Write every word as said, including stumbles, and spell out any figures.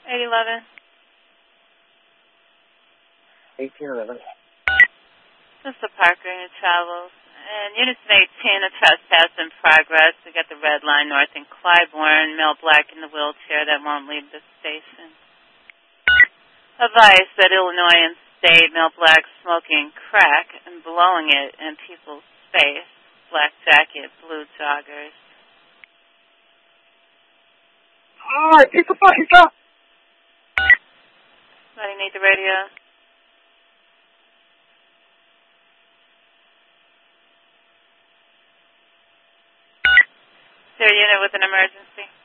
eight eleven. eighteen eleven. This is the Parker who travels. And Unit eighteen, a trespass in progress. We got the red line north in Clybourne, male black in the wheelchair that won't leave the station. Advice that Illinois and state, male black smoking crack and blowing it in people's face. Black jacket, blue joggers. Oh, piece of fucking stuff! Somebody need the radio? Is there a unit with an emergency?